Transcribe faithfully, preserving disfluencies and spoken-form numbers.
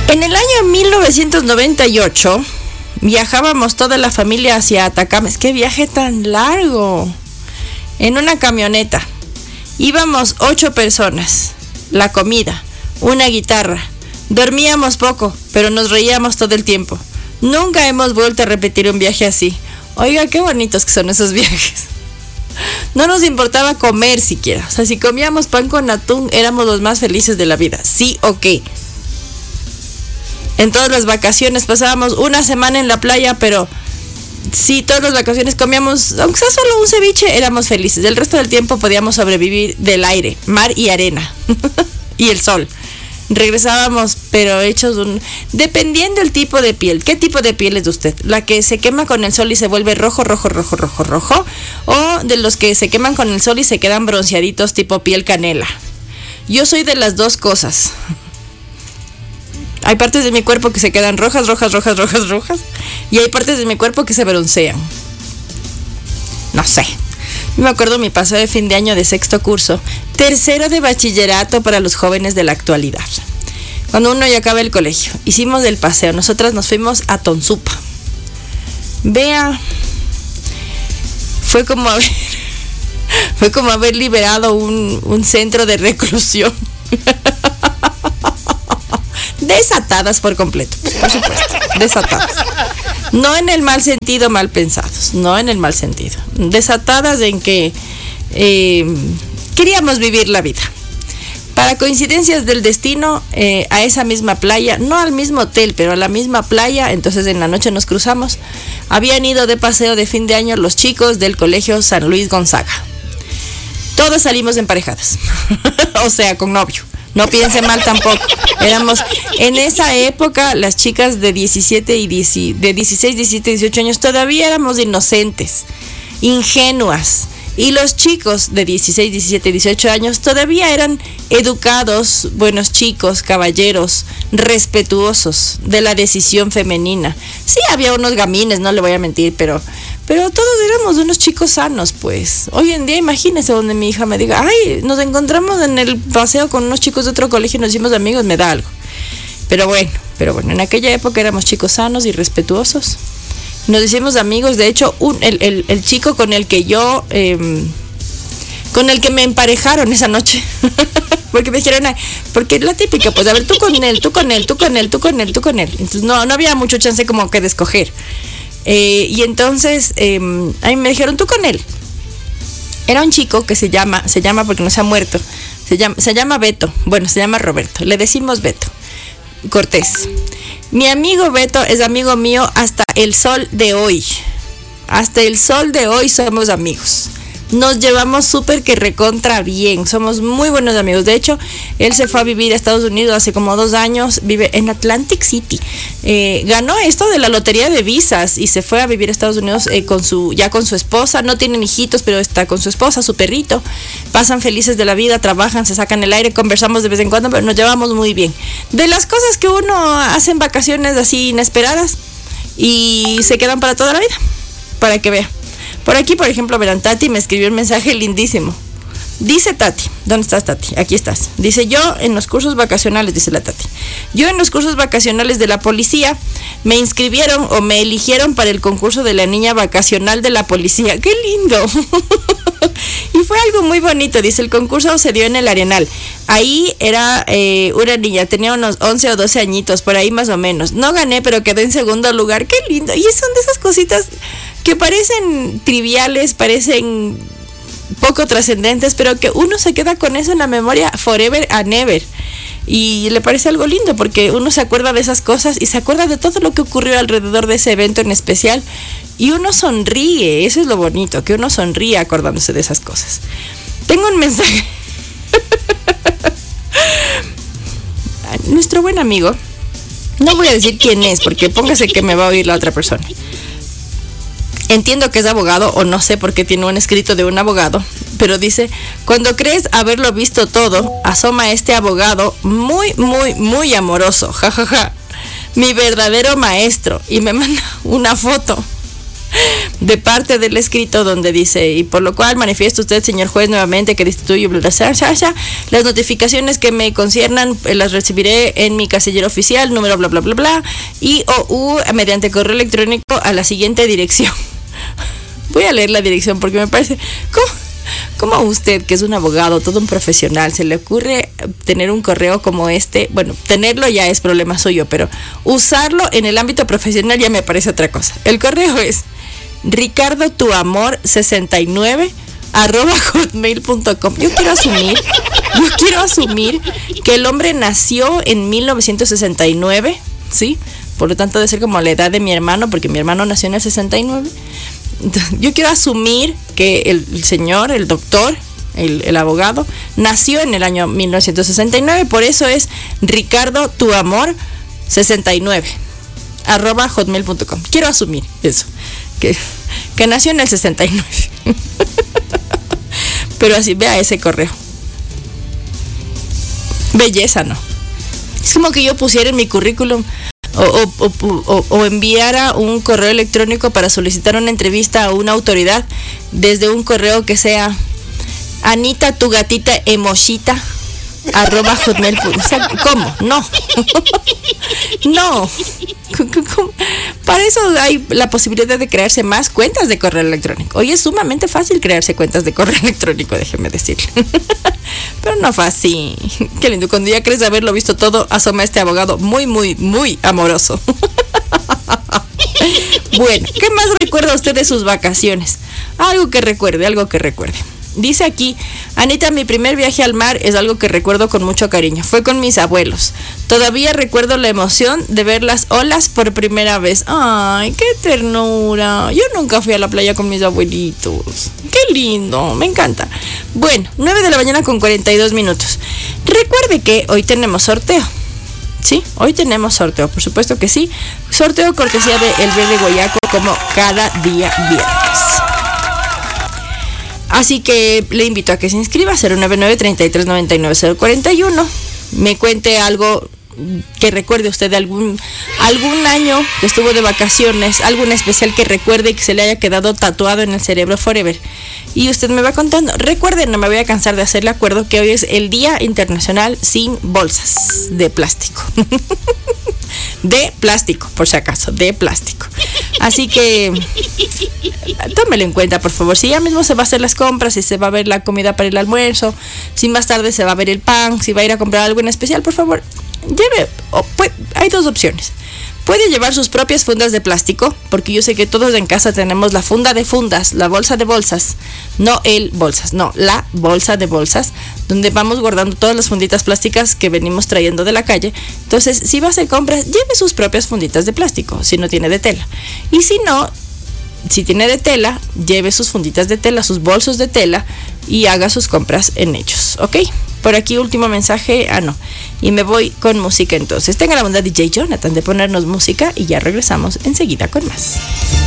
En el año mil novecientos noventa y ocho viajábamos toda la familia hacia Atacama. ¡Qué viaje tan largo! En una camioneta. Íbamos ocho personas. La comida, una guitarra. Dormíamos poco, pero nos reíamos todo el tiempo. Nunca hemos vuelto a repetir un viaje así. Oiga, qué bonitos que son esos viajes. No nos importaba comer siquiera. O sea, si comíamos pan con atún, éramos los más felices de la vida. Sí o qué. En todas las vacaciones pasábamos una semana en la playa, pero sí, todas las vacaciones comíamos, aunque sea solo un ceviche, éramos felices. El resto del tiempo podíamos sobrevivir del aire, mar y arena y el sol. Regresábamos, pero hechos un... Dependiendo del tipo de piel. ¿Qué tipo de piel es de usted? ¿La que se quema con el sol y se vuelve rojo, rojo, rojo, rojo, rojo? ¿O de los que se queman con el sol y se quedan bronceaditos tipo piel canela? Yo soy de las dos cosas. Hay partes de mi cuerpo que se quedan rojas, rojas, rojas, rojas, rojas. Y hay partes de mi cuerpo que se broncean. No sé. Me acuerdo mi paseo de fin de año de sexto curso. Tercero de bachillerato para los jóvenes de la actualidad. Cuando uno ya acaba el colegio. Hicimos el paseo. Nosotras nos fuimos a Tonsupa. Vea. Fue como haber... Fue como haber liberado un, un centro de reclusión. Desatadas por completo, por supuesto, desatadas. No en el mal sentido, mal pensados, no en el mal sentido. Desatadas en que eh, queríamos vivir la vida. Para coincidencias del destino, eh, a esa misma playa, no al mismo hotel, pero a la misma playa, entonces en la noche nos cruzamos, habían ido de paseo de fin de año los chicos del colegio San Luis Gonzaga. Todos salimos emparejadas, o sea, con novio. No piense mal tampoco. Éramos, en esa época, las chicas de diecisiete y diez, de dieciséis, diecisiete, dieciocho años todavía éramos inocentes, ingenuas. Y los chicos de dieciséis, diecisiete, dieciocho años todavía eran educados, buenos chicos, caballeros, respetuosos de la decisión femenina. Sí, había unos gamines, no le voy a mentir, pero... Pero todos éramos unos chicos sanos, pues. Hoy en día, imagínese donde mi hija me diga, ay, nos encontramos en el paseo con unos chicos de otro colegio y nos hicimos amigos, me da algo. Pero bueno, pero bueno, en aquella época éramos chicos sanos y respetuosos. Nos hicimos amigos, de hecho, un, el, el, el chico con el que yo, eh, con el que me emparejaron esa noche, porque me dijeron, ay, porque la típica, pues, a ver, tú con él, tú con él, tú con él, tú con él, tú con él. Entonces no, no había mucho chance como que de escoger. Eh, y entonces eh, a mí me dijeron, tú con él. Era un chico que se llama, se llama porque no se ha muerto, se llama, se llama Beto, bueno, se llama Roberto, le decimos Beto Cortés. Mi amigo Beto es amigo mío hasta el sol de hoy. Hasta el sol de hoy somos amigos. Nos llevamos súper que recontra bien. Somos muy buenos amigos. De hecho, él se fue a vivir a Estados Unidos hace como dos años. Vive en Atlantic City. Eh, ganó esto de la lotería de visas y se fue a vivir a Estados Unidos eh, con su, ya con su esposa. No tienen hijitos, pero está con su esposa, su perrito. Pasan felices de la vida, trabajan, se sacan el aire, conversamos de vez en cuando, pero nos llevamos muy bien. De las cosas que uno hace en vacaciones así inesperadas y se quedan para toda la vida. Para que vea. Por aquí, por ejemplo, verán, Tati me escribió un mensaje lindísimo. Dice Tati, ¿dónde estás, Tati? Aquí estás. Dice, yo en los cursos vacacionales, dice la Tati, yo en los cursos vacacionales de la policía me inscribieron o me eligieron para el concurso de la niña vacacional de la policía. ¡Qué lindo! Y fue algo muy bonito, dice, el concurso se dio en el Arenal. Ahí era eh, una niña, tenía unos once o doce añitos, por ahí más o menos. No gané, pero quedé en segundo lugar. ¡Qué lindo! Y son de esas cositas que parecen triviales, parecen poco trascendentes, pero que uno se queda con eso en la memoria forever and ever. Y le parece algo lindo porque uno se acuerda de esas cosas y se acuerda de todo lo que ocurrió alrededor de ese evento en especial y uno sonríe. Eso es lo bonito, que uno sonríe acordándose de esas cosas. Tengo un mensaje. Nuestro buen amigo, no voy a decir quién es porque póngase que me va a oír la otra persona. Entiendo que es abogado o no sé por qué tiene un escrito de un abogado, pero dice, cuando crees haberlo visto todo, asoma este abogado muy, muy, muy amoroso, jajaja, ja, ja. Mi verdadero maestro, y me manda una foto. de parte del escrito donde dice, y por lo cual manifiesta usted, señor juez, nuevamente que destituye bla, bla, bla, bla, bla, las notificaciones que me conciernan eh, las recibiré en mi casillero oficial, número bla bla bla bla, y o u mediante correo electrónico a la siguiente dirección. Voy a leer la dirección porque me parece, ¿cómo, cómo a usted, que es un abogado, todo un profesional, se le ocurre tener un correo como este? Bueno, tenerlo ya es problema suyo, pero usarlo en el ámbito profesional ya me parece otra cosa. El correo es Ricardo tu amor sesenta y nueve arroba hotmail punto com. Yo quiero asumir, yo quiero asumir que el hombre nació en mil novecientos sesenta y nueve, ¿sí? Por lo tanto debe ser como la edad de mi hermano, porque mi hermano nació en el sesenta y nueve. Yo quiero asumir que el, el señor, el doctor, el, el abogado, nació en el año mil novecientos sesenta y nueve, por eso es Ricardo tu amor sesenta y nueve arroba hotmail punto com. Quiero asumir eso. Que, que nació en el sesenta y nueve. Pero así, vea ese correo. Belleza, ¿no? Es como que yo pusiera en mi currículum o, o, o, o, o enviara un correo electrónico para solicitar una entrevista a una autoridad desde un correo que sea Anita tu gatita emoshita arroba hotmail. O sea, ¿cómo? No. No. Para eso hay la posibilidad de crearse más cuentas de correo electrónico. Hoy es sumamente fácil crearse cuentas de correo electrónico, déjeme decirle. Pero no fácil. Qué lindo. Cuando ya crees haberlo visto todo, asoma este abogado muy, muy, muy amoroso. Bueno, ¿qué más recuerda usted de sus vacaciones? Algo que recuerde, algo que recuerde. Dice aquí, Anita, mi primer viaje al mar es algo que recuerdo con mucho cariño. Fue con mis abuelos. Todavía recuerdo la emoción de ver las olas por primera vez. Ay, qué ternura. Yo nunca fui a la playa con mis abuelitos. Qué lindo, me encanta. Bueno, nueve de la mañana con cuarenta y dos minutos. Recuerde que hoy tenemos sorteo. Sí, hoy tenemos sorteo, por supuesto que sí. Sorteo cortesía de El Verde Guayaco, como cada día viernes. Así que le invito a que se inscriba, cero nueve nueve, treinta y tres, noventa y nueve, cero cuarenta y uno. Me cuente algo que recuerde usted de algún, algún año que estuvo de vacaciones, algún especial que recuerde y que se le haya quedado tatuado en el cerebro forever. Y usted me va contando. Recuerden, no me voy a cansar de hacerle acuerdo que hoy es el Día Internacional sin Bolsas de Plástico. De plástico, por si acaso, de plástico. Así que tómelo en cuenta, por favor. Si ya mismo se va a hacer las compras, si se va a ver la comida para el almuerzo, si más tarde se va a ver el pan, si va a ir a comprar algo en especial, por favor, lleve. Oh, pues, hay dos opciones. Puede llevar sus propias fundas de plástico, porque yo sé que todos en casa tenemos la funda de fundas, la bolsa de bolsas, no el bolsas, no, la bolsa de bolsas, donde vamos guardando todas las funditas plásticas que venimos trayendo de la calle. Entonces, si va a hacer compras, lleve sus propias funditas de plástico, si no tiene de tela. Y si no, si tiene de tela, lleve sus funditas de tela, sus bolsos de tela y haga sus compras en ellos, ¿ok? Por aquí último mensaje, ah no, y me voy con música entonces. Tenga la bondad D J Jonathan de ponernos música y ya regresamos enseguida con más.